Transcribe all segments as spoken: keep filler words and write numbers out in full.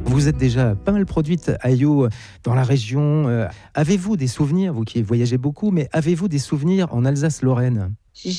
Vous êtes déjà pas mal produite, Ayo, dans la région. Euh, avez-vous des souvenirs, vous qui voyagez beaucoup, mais avez-vous des souvenirs en Alsace-Lorraine ?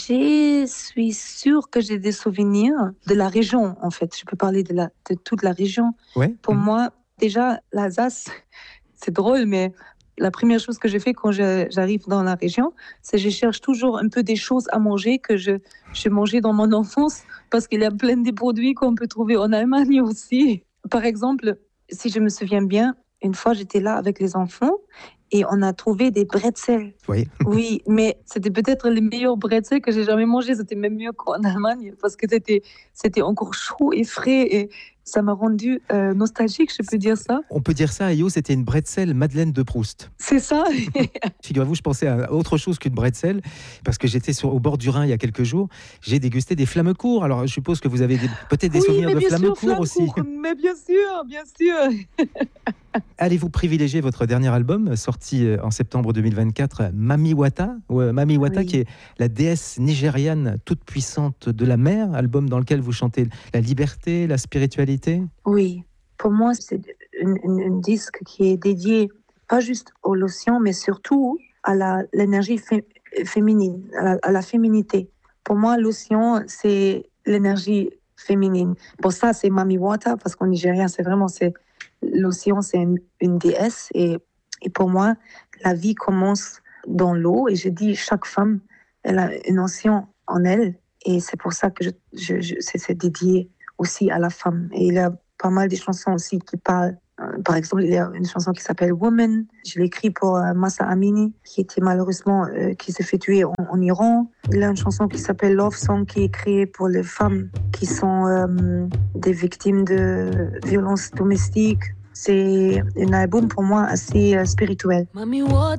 Je suis sûre que j'ai des souvenirs de la région, en fait. Je peux parler de, la, de toute la région. Ouais. Pour mmh. moi, déjà, l'Alsace, c'est drôle, mais la première chose que je fais quand je, j'arrive dans la région, c'est que je cherche toujours un peu des choses à manger que je, je mangeais dans mon enfance, parce qu'il y a plein de produits qu'on peut trouver en Allemagne aussi. Par exemple, si je me souviens bien, une fois, j'étais là avec les enfants et on a trouvé des bretzels. Oui. Oui, mais c'était peut-être les meilleurs bretzels que j'ai jamais mangés. C'était même mieux qu'en Allemagne parce que c'était, c'était encore chaud et frais et ça m'a rendu euh, nostalgique, je peux dire ça. On peut dire ça, Ayo, c'était une bretzel Madeleine de Proust. C'est ça. Figurez-vous, je pensais à autre chose qu'une bretzel, parce que j'étais sur, au bord du Rhin il y a quelques jours. J'ai dégusté des flammecourt. Alors, je suppose que vous avez des, peut-être des oui, souvenirs mais de bien flammecourt sûr, aussi. Mais bien sûr, bien sûr. Allez-vous privilégier votre dernier album, sorti en septembre deux mille vingt-quatre, Mami Wata, ou Mami Wata, Oui. qui est la déesse nigériane toute puissante de la mer, album dans lequel vous chantez la liberté, la spiritualité. Oui, pour moi, c'est un disque qui est dédié pas juste aux lotions, mais surtout à la, l'énergie fé, féminine, à la, à la féminité. Pour moi, l'océan, c'est l'énergie féminine. Pour ça, c'est Mami Wata, parce qu'en nigérien, c'est vraiment, c'est, l'océan, c'est une, une déesse. Et, et pour moi, la vie commence dans l'eau. Et je dis, chaque femme, elle a un océan en elle. Et c'est pour ça que je, je, je, c'est, c'est dédié aussi à la femme. Et il y a pas mal de chansons aussi qui parlent. Par exemple, il y a une chanson qui s'appelle Woman. Je l'ai écrite pour euh, Massa Amini, qui était malheureusement, euh, qui s'est fait tuer en, en Iran. Il y a une chanson qui s'appelle Love Song, qui est créée pour les femmes qui sont euh, des victimes de violences domestiques. C'est un album pour moi assez euh, spirituel. Mami, what